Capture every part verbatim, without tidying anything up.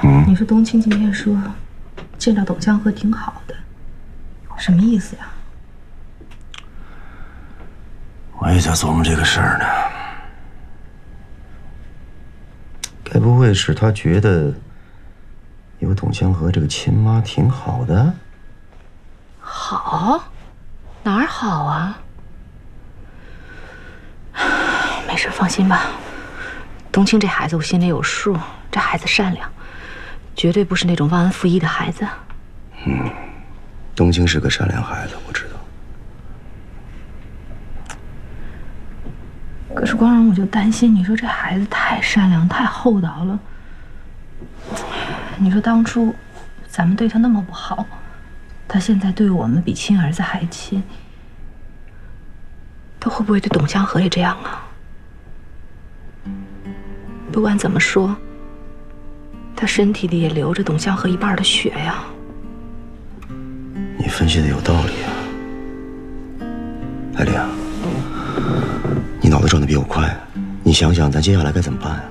嗯， 你说冬青今天说见到董江河挺好的，什么意思呀？ 我也在琢磨这个事儿呢。该不会是他觉得有董江河这个亲妈挺好的？ 好？哪儿好啊？没事，放心吧。冬青这孩子我心里有数，这孩子善良，绝对不是那种忘恩负义的孩子。 嗯，冬青是个善良孩子，我知道。 可是光荣，我就担心，你说这孩子太善良、太厚道了。你说当初咱们对他那么不好，他现在对我们比亲儿子还亲，他会不会对董江河也这样啊？不管怎么说，他身体里也流着董江河一半的血呀。 你分析的有道理啊，艾丽啊，你脑子转的比我快，你想想咱接下来该怎么办啊？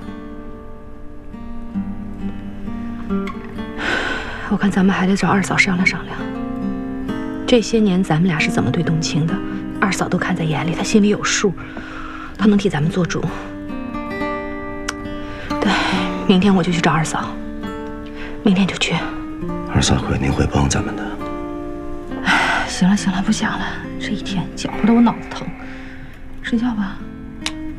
我看咱们还得找二嫂商量商量。这些年咱们俩是怎么对冬青的，二嫂都看在眼里，她心里有数，她能替咱们做主。对，明天我就去找二嫂，明天就去。 二嫂肯定会帮咱们的。 哎，行了行了，不想了，这一天搅和得我脑子疼，睡觉吧。